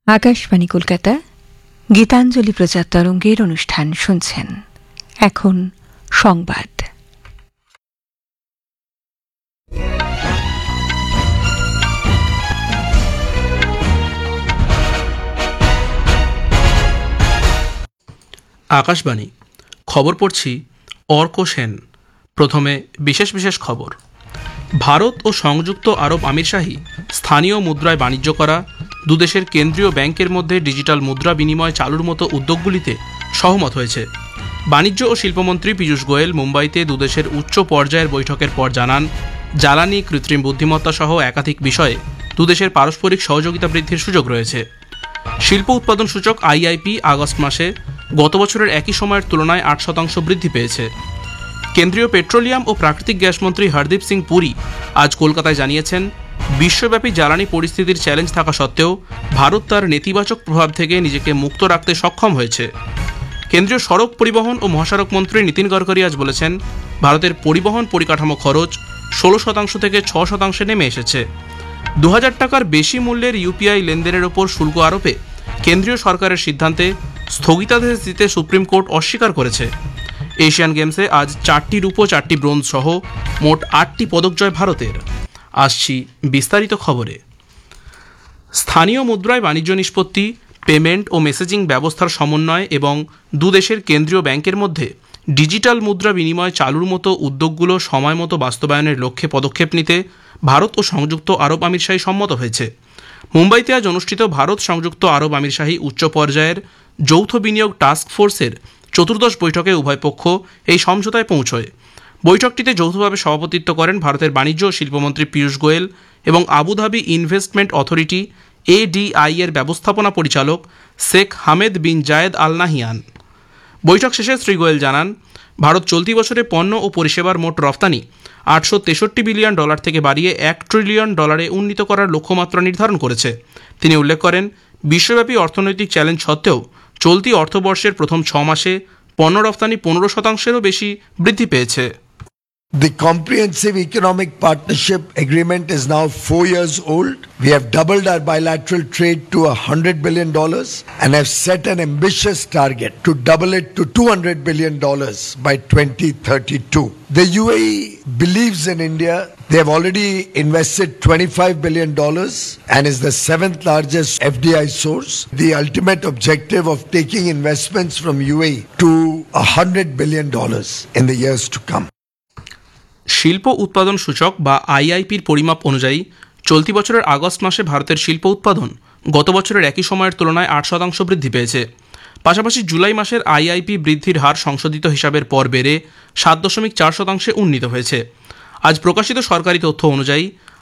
আকাশবাণী কলকাতা গীতাঞ্জলি প্রচার তরঙ্গের অনুষ্ঠান শুনছেন। এখন সংবাদ। আকাশবাণী খবর পড়ছি অর্ক সেন। প্রথমে বিশেষ বিশেষ খবর। ভারত ও সংযুক্ত আরব আমিরশাহী স্থানীয় মুদ্রায় বাণিজ্য করা, দুদেশের কেন্দ্রীয় ব্যাংকের মধ্যে ডিজিটাল মুদ্রা বিনিময় চালুর মতো উদ্যোগগুলিতে সহমত হয়েছে। বাণিজ্য ও শিল্পমন্ত্রী পীযূষ গোয়েল মুম্বাইতে দুদেশের উচ্চ পর্যায়ের বৈঠকের পর জানান, জ্বালানি, কৃত্রিম বুদ্ধিমত্তা সহ একাধিক বিষয়ে দুদেশের পারস্পরিক সহযোগিতা বৃদ্ধির সুযোগ রয়েছে। শিল্প উৎপাদন সূচক আইআইপি আগস্ট মাসে গত বছরের একই সময়ের তুলনায় 8% বৃদ্ধি পেয়েছে। কেন্দ্রীয় পেট্রোলিয়াম ও প্রাকৃতিক গ্যাস মন্ত্রী হরদীপ সিং পুরী আজ কলকাতায় জানিয়েছেন, বিশ্বব্যাপী জ্বালানি পরিস্থিতির চ্যালেঞ্জ থাকা সত্ত্বেও ভারত তার নেতিবাচক প্রভাব থেকে নিজেকে মুক্ত রাখতে সক্ষম হয়েছে। কেন্দ্রীয় সড়ক পরিবহন ও মহাসড়ক মন্ত্রী নীতিন গডকরি আজ বলেছেন, ভারতের পরিবহন পরিকাঠামো খরচ 16% থেকে 6% নেমে এসেছে। 2000 টাকার বেশি মূল্যের ইউপিআই লেনদেনের ওপর শুল্ক আরোপে কেন্দ্রীয় সরকারের সিদ্ধান্তে স্থগিতাদেশ দিতে সুপ্রিম কোর্ট অস্বীকার করেছে। এশিয়ান গেমসে আজ 4টি রূপো 4টি ব্রোঞ্জ সহ মোট 8টি পদক জয় ভারতের। আসছি বিস্তারিত খবরে। স্থানীয় মুদ্রায় বাণিজ্য নিষ্পত্তি, পেমেন্ট ও মেসেজিং ব্যবস্থার সমন্বয় এবং দুদেশের কেন্দ্রীয় ব্যাংকের মধ্যে ডিজিটাল মুদ্রা বিনিময় চালুর মতো উদ্যোগগুলো সময় মতো বাস্তবায়নের লক্ষ্যে পদক্ষেপ নিতে ভারত ও সংযুক্ত আরব আমিরশাহী সম্মত হয়েছে। মুম্বাইতে আজ অনুষ্ঠিত ভারত সংযুক্ত আরব আমিরশাহী উচ্চ পর্যায়ের যৌথ বিনিয়োগ টাস্ক ফোর্সের 14th বৈঠকে উভয় পক্ষ এই সমঝোতায় পৌঁছয়। বৈঠকটিতে যৌথভাবে সভাপতিত্ব করেন ভারতের বাণিজ্য ও শিল্পমন্ত্রী পীযূষ গোয়েল এবং আবুধাবি ইনভেস্টমেন্ট অথরিটি এডিআই এর ব্যবস্থাপনা পরিচালক শেখ হামেদ বিন জায়েদ আল নাহিয়ান। বৈঠক শেষে শ্রী গোয়েল জানান, ভারত চলতি বছরে পণ্য ও পরিষেবার মোট রফতানি $863 বিলিয়ন থেকে বাড়িয়ে $1 ট্রিলিয়ন উন্নীত করার লক্ষ্যমাত্রা নির্ধারণ করেছে। তিনি উল্লেখ করেন, বিশ্বব্যাপী অর্থনৈতিক চ্যালেঞ্জ সত্ত্বেও চলতি অর্থবর্ষের প্রথম 6 মাসে পণ্য রফতানি 15%-এরও বেশি বৃদ্ধি পেয়েছে। The Comprehensive Economic Partnership Agreement is now 4 years old. We have doubled our bilateral trade to $100 billion and have set an ambitious target to double it to $200 billion by 2032. The UAE believes in India. They have already invested $25 billion and is the 7th largest FDI source. The ultimate objective of taking investments from UAE to $100 billion in the years to come. শিল্প উৎপাদন সূচক বা আইআইপির পরিমাপ অনুযায়ী চলতি বছরের August মাসে ভারতের শিল্প উৎপাদন গত বছরের একই সময়ের তুলনায় 8% বৃদ্ধি পেয়েছে। পাশাপাশি জুলাই মাসের আইআইপি বৃদ্ধির হার সংশোধিত হিসাবের পর বেড়ে 7.4% উন্নীত হয়েছে। আজ প্রকাশিত সরকারি তথ্য অনুযায়ী